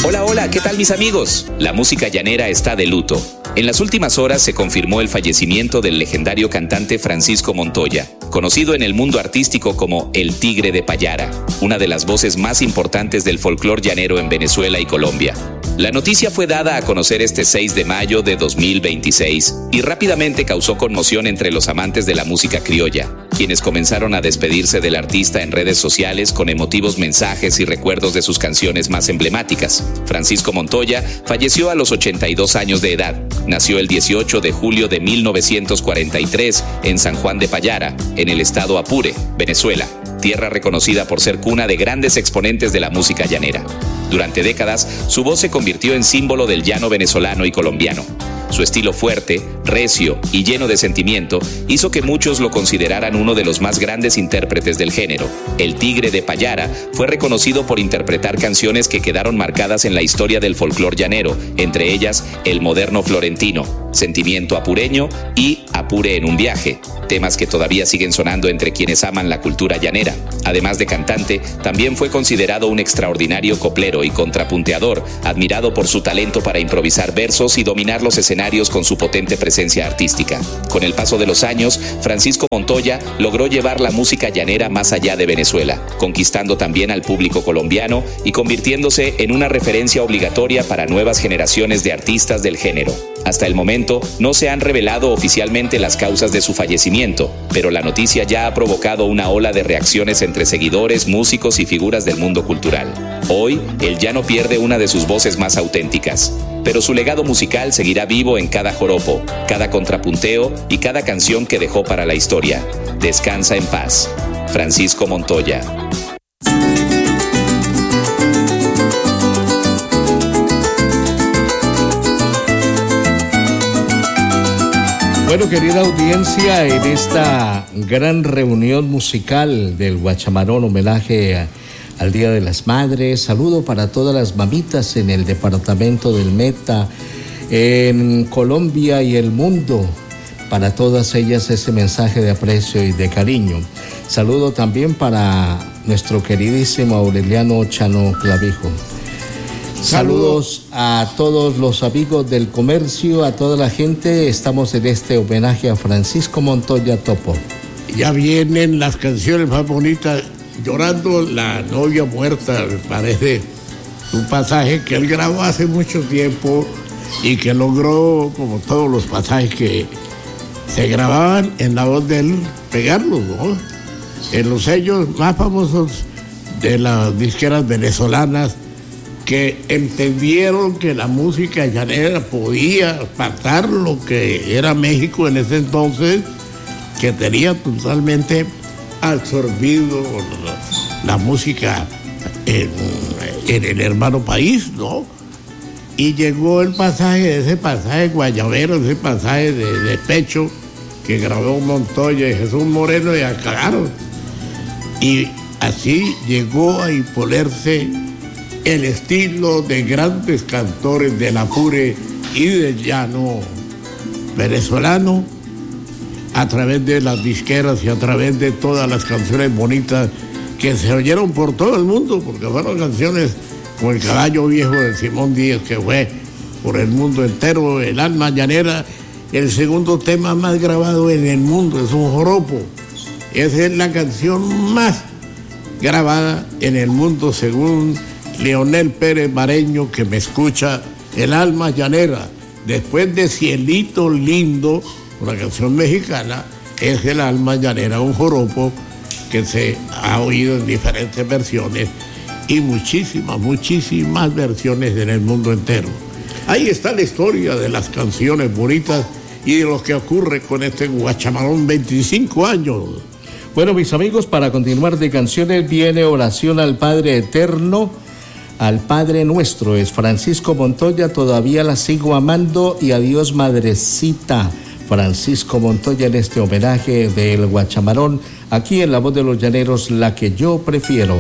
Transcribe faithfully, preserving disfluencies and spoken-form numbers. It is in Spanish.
Hola, hola, ¿qué tal mis amigos? La música llanera está de luto. En las últimas horas se confirmó el fallecimiento del legendario cantante Francisco Montoya, conocido en el mundo artístico como el Tigre de Payara, una de las voces más importantes del folclor llanero en Venezuela y Colombia. La noticia fue dada a conocer este seis de mayo de dos mil veintiséis y rápidamente causó conmoción entre los amantes de la música criolla, quienes comenzaron a despedirse del artista en redes sociales con emotivos mensajes y recuerdos de sus canciones más emblemáticas. Francisco Montoya falleció a los ochenta y dos años de edad. Nació el dieciocho de julio de mil novecientos cuarenta y tres en San Juan de Payara, en el estado Apure, Venezuela, tierra reconocida por ser cuna de grandes exponentes de la música llanera. Durante décadas, su voz se convirtió en símbolo del llano venezolano y colombiano. Su estilo fuerte, recio y lleno de sentimiento hizo que muchos lo consideraran uno de los más grandes intérpretes del género. El Tigre de Payara fue reconocido por interpretar canciones que quedaron marcadas en la historia del folclor llanero, entre ellas El Moderno Florentino, Sentimiento Apureño y Apure en un viaje, temas que todavía siguen sonando entre quienes aman la cultura llanera. Además de cantante, también fue considerado un extraordinario coplero y contrapunteador, admirado por su talento para improvisar versos y dominar los escenarios con su potente presencia artística. Con el paso de los años, Francisco Montoya logró llevar la música llanera más allá de Venezuela, conquistando también al público colombiano y convirtiéndose en una referencia obligatoria para nuevas generaciones de artistas del género. Hasta el momento, no se han revelado oficialmente las causas de su fallecimiento, pero la noticia ya ha provocado una ola de reacciones entre seguidores, músicos y figuras del mundo cultural. Hoy, el llano pierde una de sus voces más auténticas, pero su legado musical seguirá vivo en cada joropo, cada contrapunteo y cada canción que dejó para la historia. Descansa en paz. Francisco Montoya. Bueno, querida audiencia, en esta gran reunión musical del Guachamarón, homenaje a, al Día de las Madres, saludo para todas las mamitas en el departamento del Meta, en Colombia y el mundo, para todas ellas ese mensaje de aprecio y de cariño. Saludo también para nuestro queridísimo Aureliano Chano Clavijo. Saludos a todos los amigos del comercio, a toda la gente. Estamos en este homenaje a Francisco Montoya Topo. Ya vienen las canciones más bonitas. Llorando la novia muerta, me parece un pasaje que él grabó hace mucho tiempo y que logró, como todos los pasajes que se grababan en la voz de él, pegarlos, ¿no? En los sellos más famosos de las disqueras venezolanas, que entendieron que la música llanera podía pasar lo que era México en ese entonces, que tenía totalmente absorbido la, la música en, en el hermano país, ¿no? Y llegó el pasaje, ese pasaje guayabero, ese pasaje de, de pecho que grabó Montoya y Jesús Moreno y aclararon. Y así llegó a imponerse el estilo de grandes cantores del Apure y del llano venezolano a través de las disqueras y a través de todas las canciones bonitas que se oyeron por todo el mundo, porque fueron canciones como El Caballo Viejo de Simón Díaz, que fue por el mundo entero, El Alma Llanera, el segundo tema más grabado en el mundo, es un joropo. Esa es la canción más grabada en el mundo según Leonel Pérez Mareño, que me escucha, El Alma Llanera. Después de Cielito Lindo, una canción mexicana, es El Alma Llanera, un joropo que se ha oído en diferentes versiones y muchísimas, muchísimas versiones en el mundo entero. Ahí está la historia de las canciones bonitas y de lo que ocurre con este Guachamarón, veinticinco años. Bueno, mis amigos, para continuar de canciones viene Oración al Padre Eterno, al Padre Nuestro. Es Francisco Montoya, Todavía la sigo amando, y Adiós Madrecita. Francisco Montoya en este homenaje del Guachamarón, aquí en La Voz de los Llaneros, la que yo prefiero.